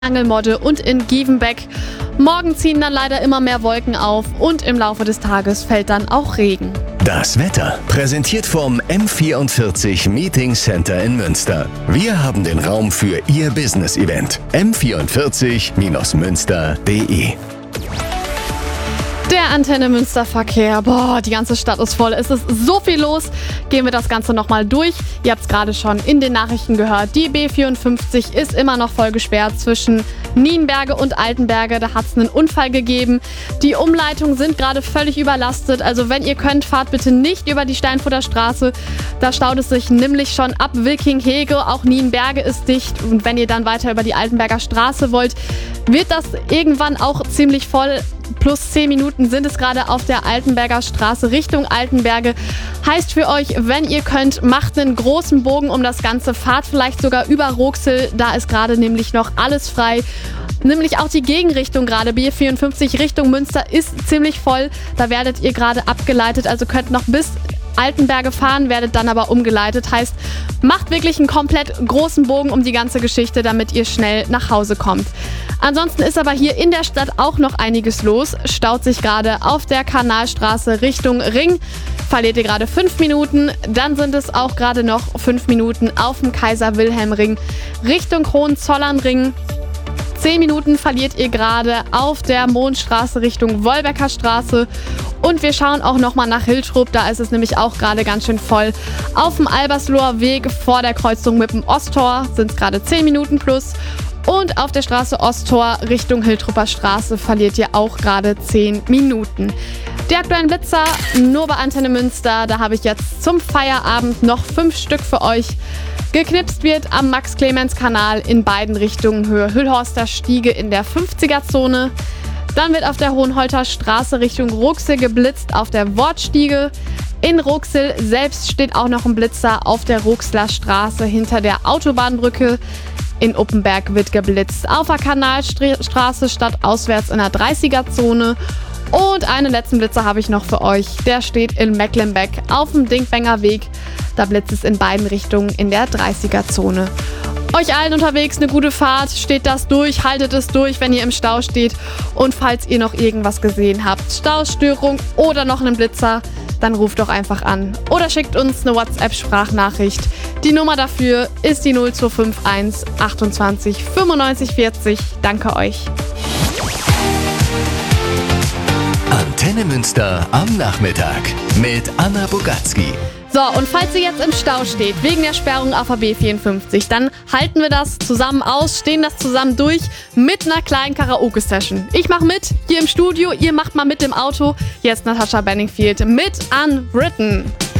Angelmodde und in Gievenbeck. Morgen ziehen dann leider immer mehr Wolken auf und im Laufe des Tages fällt dann auch Regen. Das Wetter präsentiert vom M44 Meeting Center in Münster. Wir haben den Raum für Ihr Business-Event. m44-münster.de. Der Antenne Münster Verkehr. Die ganze Stadt ist voll. Es ist so viel los. Gehen wir das Ganze nochmal durch. Ihr habt es gerade schon in den Nachrichten gehört. Die B54 ist immer noch voll gesperrt zwischen Nienberge und Altenberge. Da hat es einen Unfall gegeben. Die Umleitungen sind gerade völlig überlastet. Also wenn ihr könnt, fahrt bitte nicht über die Steinfurter Straße. Da staut es sich nämlich schon ab Wilking-Hege. Auch Nienberge ist dicht. Und wenn ihr dann weiter über die Altenberger Straße wollt, wird das irgendwann auch ziemlich voll. Plus 10 Minuten sind es gerade auf der Altenberger Straße Richtung Altenberge. Heißt für euch, wenn ihr könnt, macht einen großen Bogen um das Ganze. Fahrt vielleicht sogar über Roxel. Da ist gerade nämlich noch alles frei. Nämlich auch die Gegenrichtung gerade. B54 Richtung Münster ist ziemlich voll. Da werdet ihr gerade abgeleitet. Also könnt noch bis Altenberge fahren, werdet dann aber umgeleitet. Heißt, macht wirklich einen komplett großen Bogen um die ganze Geschichte, damit ihr schnell nach Hause kommt. Ansonsten ist aber hier in der Stadt auch noch einiges los. Staut sich gerade auf der Kanalstraße Richtung Ring. Verliert ihr gerade 5 Minuten. Dann sind es auch gerade noch 5 Minuten auf dem Kaiser-Wilhelm-Ring Richtung Hohenzollernring. 10 Minuten verliert ihr gerade auf der Mondstraße Richtung Wolbecker Straße. Und wir schauen auch nochmal nach Hiltrup, da ist es nämlich auch gerade ganz schön voll. Auf dem Albersloher Weg vor der Kreuzung mit dem Osttor sind es gerade 10 Minuten plus. Und auf der Straße Osttor Richtung Hiltrupper Straße verliert ihr auch gerade 10 Minuten. Die aktuellen Blitzer nur bei Antenne Münster, da habe ich jetzt zum Feierabend noch 5 Stück für euch. Geknipst wird am Max-Clemens-Kanal in beiden Richtungen Höhe Hüllhorster Stiege in der 50er-Zone. Dann wird auf der Hohenholter Straße Richtung Roxel geblitzt auf der Wortstiege. In Roxel selbst steht auch noch ein Blitzer auf der Roxler Straße hinter der Autobahnbrücke. In Uppenberg wird geblitzt auf der Kanalstraße stadtauswärts in der 30er-Zone. Und einen letzten Blitzer habe ich noch für euch. Der steht in Mecklenbeck auf dem Dingbenger Weg. Da blitzt es in beiden Richtungen in der 30er-Zone. Euch allen unterwegs eine gute Fahrt. Steht das durch, haltet es durch, wenn ihr im Stau steht. Und falls ihr noch irgendwas gesehen habt, Staustörung oder noch einen Blitzer, dann ruft doch einfach an. Oder schickt uns eine WhatsApp-Sprachnachricht. Die Nummer dafür ist die 0251 28 95 40. Danke euch. Antenne Münster am Nachmittag mit Anna Bogatzki. So, und falls ihr jetzt im Stau steht, wegen der Sperrung auf der B54, dann halten wir das zusammen aus, stehen das zusammen durch mit einer kleinen Karaoke-Session. Ich mache mit hier im Studio, ihr macht mal mit im Auto. Jetzt Natasha Bedingfield mit Unwritten.